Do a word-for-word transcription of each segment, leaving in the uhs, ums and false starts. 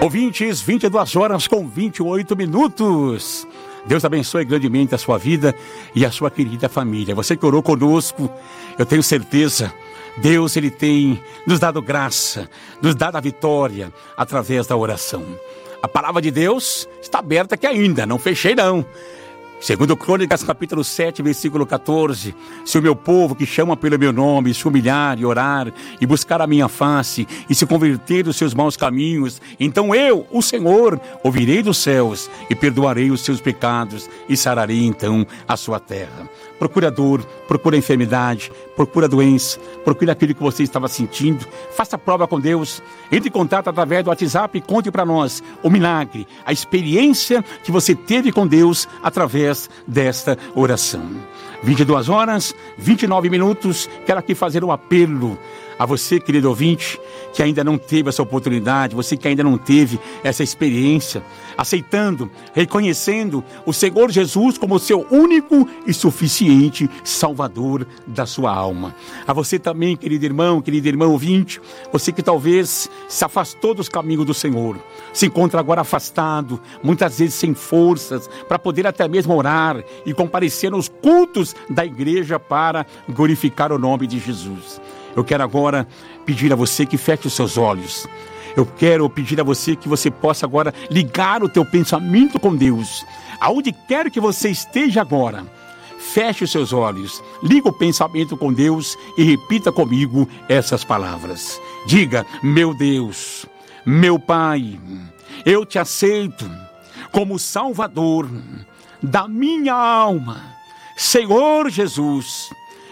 Ouvintes, vinte e duas horas com vinte e oito minutos. Deus abençoe grandemente a sua vida e a sua querida família. Você que orou conosco, eu tenho certeza, Deus ele tem nos dado graça, nos dado a vitória através da oração. A palavra de Deus está aberta aqui ainda, não fechei não. Segundo Crônicas, capítulo sete, versículo quatorze, se o meu povo que chama pelo meu nome se humilhar e orar e buscar a minha face e se converter dos seus maus caminhos, então eu, o Senhor, ouvirei dos céus e perdoarei os seus pecados e sararei então a sua terra. Procura a dor, procura a enfermidade, procura a doença, procura aquilo que você estava sentindo, faça prova com Deus, entre em contato através do WhatsApp e conte para nós o milagre, a experiência que você teve com Deus através desta oração. vinte e duas horas, vinte e nove minutos, quero aqui fazer um apelo a você, querido ouvinte, que ainda não teve essa oportunidade, você que ainda não teve essa experiência, aceitando, reconhecendo o Senhor Jesus como seu único e suficiente Salvador da sua alma. A você também, querido irmão, querido irmão ouvinte, você que talvez se afastou dos caminhos do Senhor, se encontra agora afastado, muitas vezes sem forças, para poder até mesmo orar e comparecer nos cultos da igreja para glorificar o nome de Jesus. Eu quero agora pedir a você que feche os seus olhos. Eu quero pedir a você que você possa agora ligar o teu pensamento com Deus. Aonde quer que você esteja agora, feche os seus olhos, liga o pensamento com Deus e repita comigo essas palavras. Diga: meu Deus, meu Pai, eu te aceito como Salvador da minha alma. Senhor Jesus,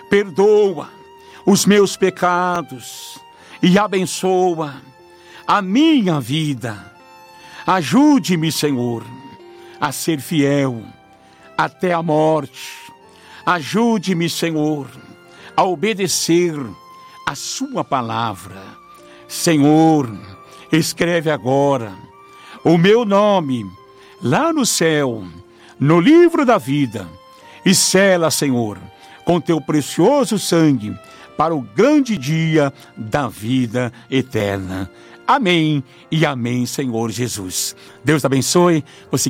perdoa os meus pecados e abençoa a minha vida. Ajude-me, Senhor, a ser fiel até a morte. Ajude-me, Senhor, a obedecer a sua palavra. Senhor, escreve agora o meu nome lá no céu, no livro da vida, e sela, Senhor, com teu precioso sangue, para o grande dia da vida eterna. Amém e amém, Senhor Jesus. Deus te abençoe. Você